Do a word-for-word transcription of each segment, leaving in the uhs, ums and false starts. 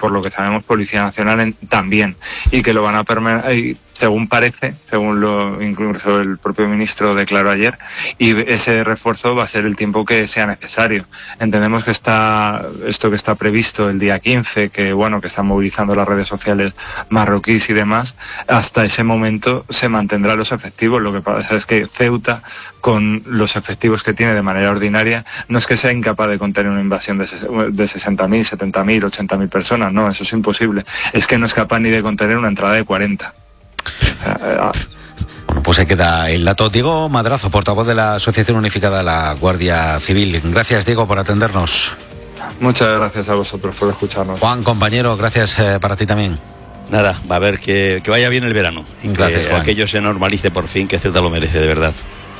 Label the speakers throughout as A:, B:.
A: por lo que sabemos Policía Nacional en, también, y que lo van a permanecer, según parece, según lo incluso el propio ministro declaró ayer, y ese refuerzo va a ser el tiempo que sea necesario. Entendemos que está esto que está previsto el día quince, que bueno, que están movilizando las redes sociales marroquíes y demás, hasta ese momento se mantendrán los efectivos. Lo que pasa es que Ceuta, con los efectivos que tiene de manera ordinaria, no es que sea incapaz de contener una invasión de, de sesenta mil, setenta mil, ochenta mil personas, no, eso es imposible. Es que no es capaz ni de contener una entrada de cuarenta.
B: Bueno, pues ahí queda el dato. Diego Madrazo, portavoz de la Asociación Unificada de la Guardia Civil. Gracias, Diego, por atendernos.
A: Muchas gracias a vosotros por escucharnos.
B: Juan, compañero, gracias eh, para ti también.
C: Nada, va a ver que, que vaya bien el verano y
B: gracias,
C: que
B: Juan.
C: Aquello se normalice por fin, que Ceuta lo merece, de verdad.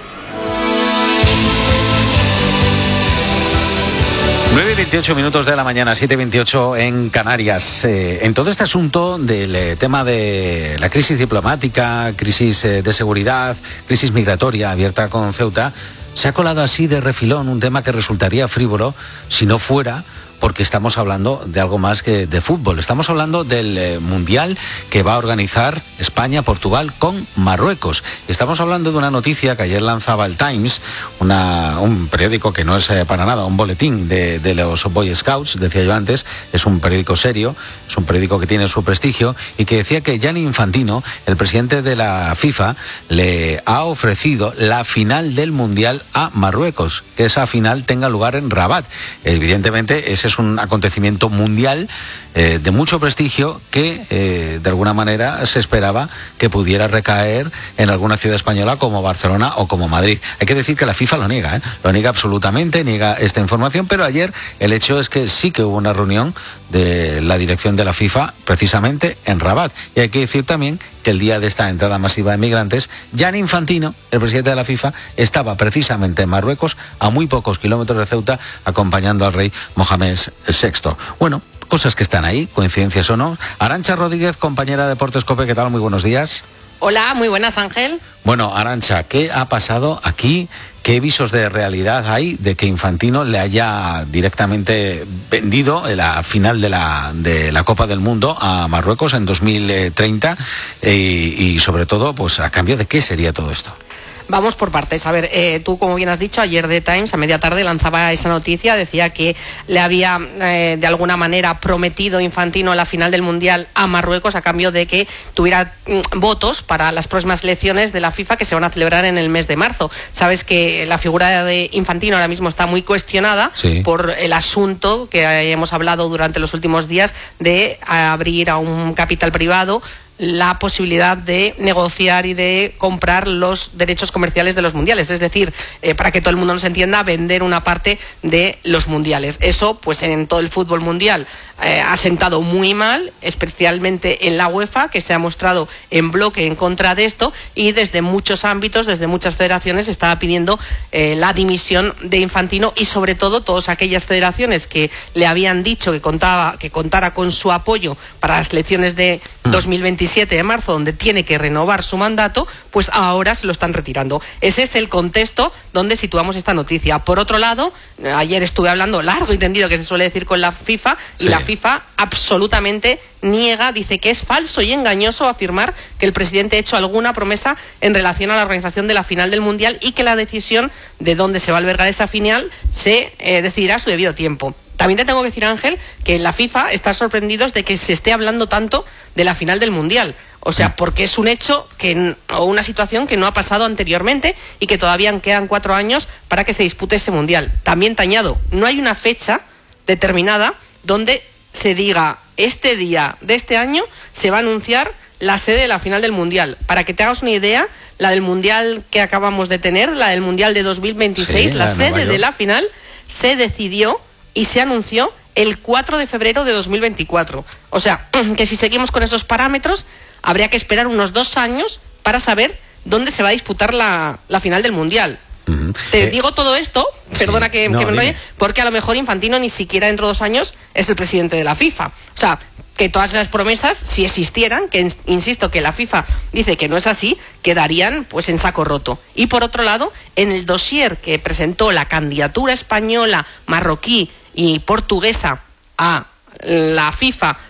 B: nueve y veintiocho minutos de la mañana, siete y veintiocho en Canarias. Eh, en todo este asunto del eh, tema de la crisis diplomática, crisis eh, de seguridad, crisis migratoria abierta con Ceuta, se ha colado así de refilón un tema que resultaría frívolo si no fuera porque estamos hablando de algo más que de fútbol. Estamos hablando del eh, Mundial que va a organizar España-Portugal con Marruecos. Estamos hablando de una noticia que ayer lanzaba el Times, una, un periódico que no es eh, para nada un boletín de, de los Boy Scouts, decía yo antes, es un periódico serio, es un periódico que tiene su prestigio, y que decía que Gianni Infantino, el presidente de la FIFA, le ha ofrecido la final del Mundial a Marruecos, que esa final tenga lugar en Rabat. Evidentemente, ese es un acontecimiento mundial eh, de mucho prestigio que eh, de alguna manera se esperaba que pudiera recaer en alguna ciudad española como Barcelona o como Madrid. Hay que decir que la FIFA lo niega, ¿eh? lo niega absolutamente, niega esta información, pero ayer el hecho es que sí que hubo una reunión de la dirección de la FIFA precisamente en Rabat. Y hay que decir también que el día de esta entrada masiva de migrantes, Gianni Infantino, el presidente de la FIFA, estaba precisamente en Marruecos, a muy pocos kilómetros de Ceuta, acompañando al rey Mohamed sexto. Bueno, cosas que están ahí, coincidencias o no. Arantxa Rodríguez, compañera de Deportes COPE, ¿qué tal? Muy buenos días.
D: Hola, muy buenas, Ángel.
B: Bueno, Arantxa, ¿qué ha pasado aquí? ¿Qué visos de realidad hay de que Infantino le haya directamente vendido la final de la, de la Copa del Mundo a Marruecos en dos mil treinta? Eh, y sobre todo, pues a cambio de qué sería todo esto.
D: Vamos por partes. A ver, eh, tú, como bien has dicho, ayer The Times a media tarde lanzaba esa noticia, decía que le había eh, de alguna manera prometido Infantino la final del Mundial a Marruecos a cambio de que tuviera mm, votos para las próximas elecciones de la FIFA que se van a celebrar en el mes de marzo. Sabes que la figura de Infantino ahora mismo está muy cuestionada sí. por el asunto que hemos hablado durante los últimos días de abrir a un capital privado la posibilidad de negociar y de comprar los derechos comerciales de los mundiales, es decir, eh, para que todo el mundo nos entienda, vender una parte de los mundiales. Eso, pues en todo el fútbol mundial eh, ha sentado muy mal, especialmente en la UEFA, que se ha mostrado en bloque en contra de esto, y desde muchos ámbitos, desde muchas federaciones, estaba pidiendo eh, la dimisión de Infantino, y sobre todo todas aquellas federaciones que le habían dicho que contaba, que contara con su apoyo para las elecciones de dos mil veintisiete de marzo, donde tiene que renovar su mandato, pues ahora se lo están retirando. Ese es el contexto donde situamos esta noticia. Por otro lado, ayer estuve hablando largo y tendido, que se suele decir, con la FIFA, y sí. la FIFA absolutamente niega, dice que es falso y engañoso afirmar que el presidente ha hecho alguna promesa en relación a la organización de la final del Mundial, y que la decisión de dónde se va a albergar esa final se eh, decidirá a su debido tiempo. También te tengo que decir, Ángel, que en la FIFA están sorprendidos de que se esté hablando tanto de la final del Mundial. O sea, porque es un hecho que, o una situación que no ha pasado anteriormente y que todavía quedan cuatro años para que se dispute ese Mundial. También te añado, no hay una fecha determinada donde se diga este día de este año se va a anunciar la sede de la final del Mundial. Para que te hagas una idea, la del Mundial que acabamos de tener, la del Mundial de dos mil veintiséis, sí, la, la sede de la final se decidió y se anunció el cuatro de febrero de dos mil veinticuatro. O sea, que si seguimos con esos parámetros, habría que esperar unos dos años para saber dónde se va a disputar la, la final del Mundial. Uh-huh. Te eh, digo todo esto, perdona sí, que, no, que me enrolle, porque a lo mejor Infantino ni siquiera dentro de dos años es el presidente de la FIFA. O sea, que todas esas promesas, si existieran, que insisto que la FIFA dice que no es así, quedarían pues en saco roto. Y por otro lado, en el dossier que presentó la candidatura española, marroquí y portuguesa a la FIFA